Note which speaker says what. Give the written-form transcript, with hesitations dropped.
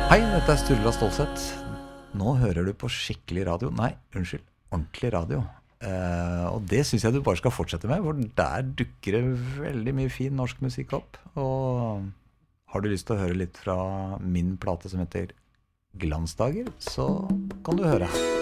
Speaker 1: Hei, dette Sturla Stålsett. Nå hører du på skikkelig radio. Nei, unnskyld, ordentlig radio. Og det synes jeg du bare skal fortsette med, for der dukker det veldig mye fin norsk musikk opp. Og har du lyst til å høre litt fra min plate som heter Glansdager, så kan du høre her.